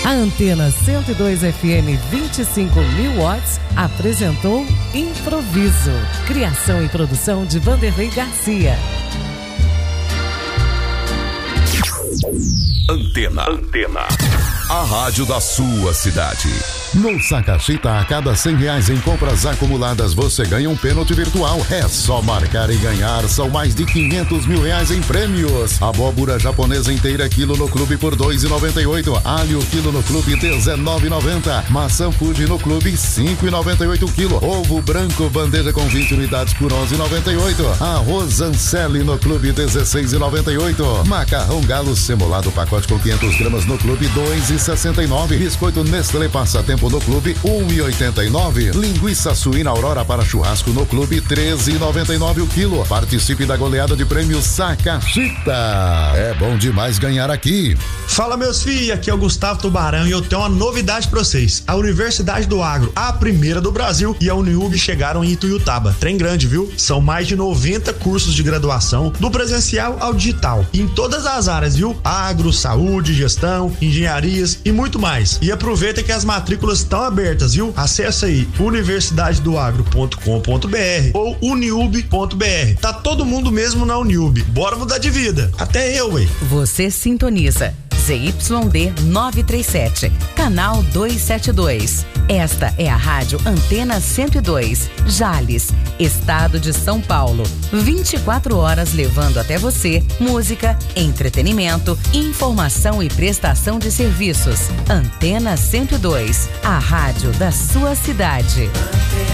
A Antena 102 FM 25.000 watts apresentou Improviso. Criação e produção de Vanderlei Garcia. Antena. A rádio da sua cidade. No Sacachita, a cada R$100 em compras acumuladas, você ganha um pênalti virtual. É só marcar e ganhar. São mais de R$500 mil em prêmios. Abóbora japonesa inteira quilo no clube por R$2,98. Alho quilo no clube R$19,90. Maçã Fuji no clube R$5,98 quilo. Ovo branco bandeja com 20 unidades por R$11,98. Arroz Ancelli no clube R$16,98. Macarrão Galo semolado pacote com 500 gramas no clube R$2,69. Biscoito Nestlé Passatempo no clube R$1,89. Linguiça suína Aurora para churrasco no clube R$13,99 o quilo. Participe da goleada de prêmios Sacachita. É bom demais ganhar aqui. Fala, meus filhos, aqui é o Gustavo Tubarão e eu tenho uma novidade pra vocês. A Universidade do Agro, a primeira do Brasil, e a Uniub chegaram em Ituiutaba. Trem grande, viu? São mais de 90 cursos de graduação, do presencial ao digital, em todas as áreas, viu? Agro, saúde, gestão, engenharias e muito mais. E aproveita que as matrículas estão abertas, viu? Acesse aí universidadedoagro.com.br ou uniub.br. Tá todo mundo mesmo na Uniub. Bora mudar de vida. Até eu, ué. Você sintoniza ZYD 937, canal 272. Esta é a Rádio Antena 102, Jales, Estado de São Paulo. 24 horas levando até você música, entretenimento, informação e prestação de serviços. Antena 102, a rádio da sua cidade.